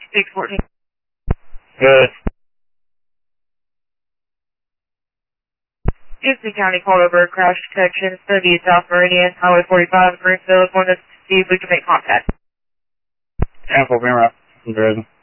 614. Good. Houston County called over crash detection, study South Meridian, Highway 45, Greenville. Wanted to see if we can make contact. Ample, being right.